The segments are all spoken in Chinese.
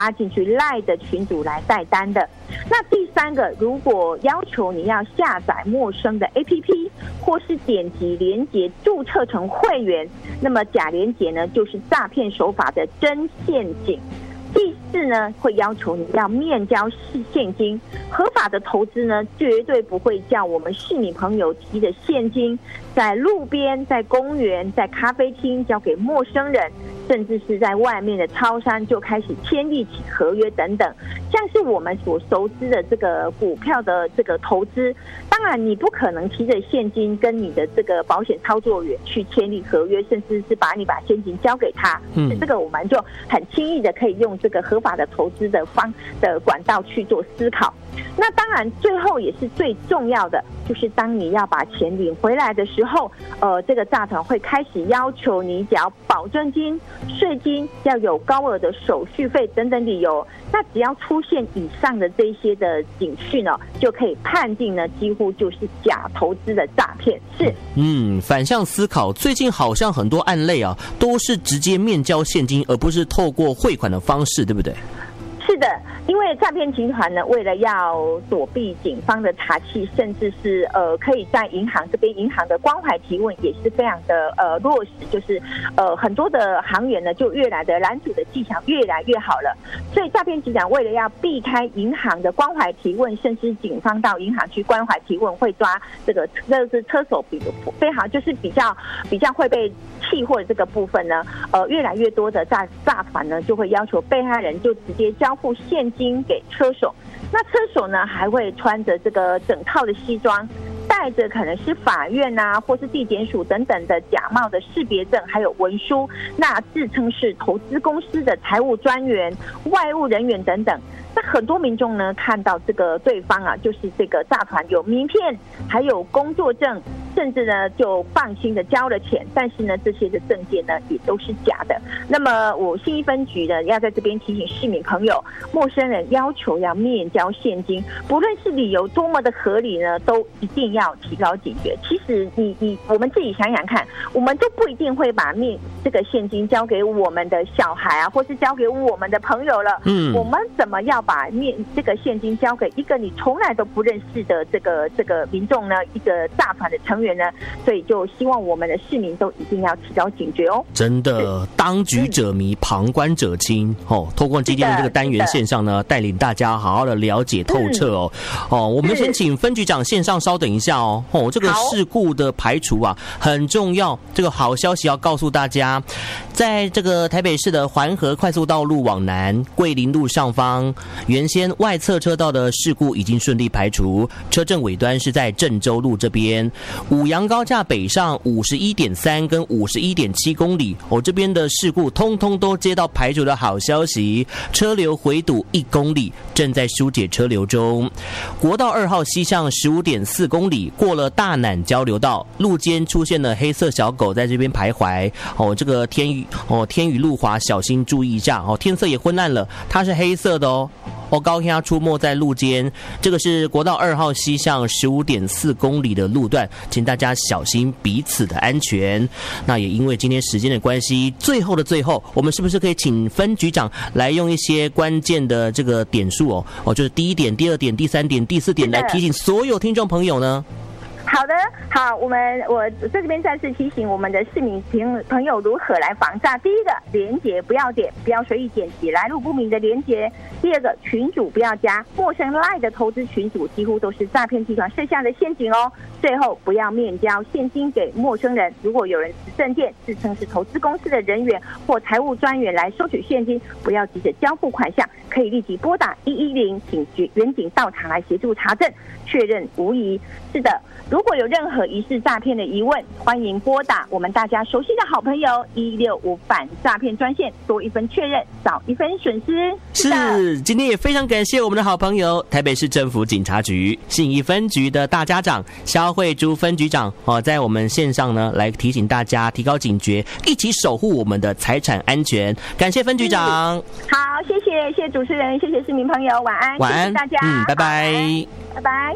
进去LINE的群组来带单的。那第三个，如果要求你要下载陌生的 APP， 或是点击连结注册成会员，那么假连结呢，就是诈骗手法的真陷阱。第四呢，会要求你要面交现金，合法的投资呢，绝对不会叫我们市民朋友提的现金，在路边、在公园、在咖啡厅交给陌生人，甚至是在外面的超商就开始签立起合约等等。像是我们所熟知的这个股票的这个投资，当然你不可能提着现金跟你的这个保险操作员去签立合约，甚至是把现金交给他。这个我们就很轻易的可以用这个合法的投资的管道去做思考。那当然最后也是最重要的，就是当你要把钱领回来的时候，这个诈团会开始要求你缴保证金、税金，要有高额的手续费等等理由。那只要出现以上的这些的警讯呢，就可以判定呢，几乎就是假投资的诈骗。是， 反向思考，最近好像很多案类啊，都是直接面交现金，而不是透过汇款的方式，对不对？ 是的，因为诈骗集团呢，为了要躲避警方的查缉，甚至是可以在银行这边银行的关怀提问也是非常的落实，就是很多的行员呢就越来的拦阻的技巧越来越好了。所以诈骗集团为了要避开银行的关怀提问，甚至警方到银行去关怀提问会抓这个车手非常就是比较会被弃货的这个部分呢，越来越多的诈团呢就会要求被害人就直接交付现金给车手，那车手呢还会穿着这个整套的西装，带着可能是法院啊或是地检署等等的假冒的识别证还有文书，那自称是投资公司的财务专员、外务人员等等。那很多民众呢看到这个对方啊，就是这个诈团有名片还有工作证，甚至呢就放心的交了钱，但是呢这些的证件呢也都是假的。那么我信义分局呢要在这边提醒市民朋友，陌生人要求要面交现金，不论是理由多么的合理呢，都一定要提高警觉。其实我们自己想想看，我们都不一定会把这个现金交给我们的小孩啊，或是交给我们的朋友了。我们怎么要把这个现金交给一个你从来都不认识的这个民众呢，一个诈团的成员呢？所以就希望我们的市民都一定要提高警觉哦。真的，当局者迷，旁观者清。透过今天的这个单元线上呢，带领大家好好的了解透彻哦。我们先请分局长线上稍等一下哦。这个事故的排除啊很重要，这个好消息要告诉大家，在这个台北市的环河快速道路往南桂林路上方，原先外侧车道的事故已经顺利排除，车阵尾端是在郑州路这边。五杨高架北上 51.3 跟 51.7 公里，这边的事故通通都接到排除的好消息，车流回堵1公里，正在疏解车流中。国道2号西向 15.4 公里，过了大湳交流道，路肩出现了黑色小狗在这边徘徊。这个天雨路滑，小心注意一下。天色也昏暗了，它是黑色的哦。高天出没在路肩，这个是国道2号西向 15.4 公里的路段，请大家小心彼此的安全。那也因为今天时间的关系，最后的最后，我们是不是可以请分局长来用一些关键的这个点数就是第1点、第2点、第3点、第4点来提醒所有听众朋友呢？ 好的，好，我在这边再次提醒我们的市民朋友如何来防诈。第一个，连结不要点，不要随意点击来路不明的连结。第二个，群组不要加，陌生LINE的投资群组几乎都是诈骗集团设下的陷阱哦。最后，不要面交现金给陌生人，如果有人持证件自称是投资公司的人员或财务专员来收取现金，不要急着交付款项，可以立即拨打110，请员警到场来协助查证，确认无疑。是的，如果有任何疑似诈骗的疑问，欢迎拨打我们大家熟悉的好朋友165反诈骗专线，多一分确认，少一分损失。 是，今天也非常感谢我们的好朋友台北市政府警察局信义分局的大家长肖慧珠分局长在我们线上呢来提醒大家提高警觉，一起守护我们的财产安全。感谢分局长。 好，谢谢主持人，谢谢市民朋友，晚安， 晚安， 谢谢大家， 拜拜， 拜拜。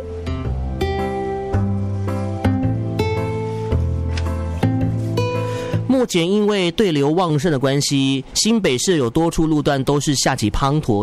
目前因为对流旺盛的关系，新北市有多处路段都是下起滂沱。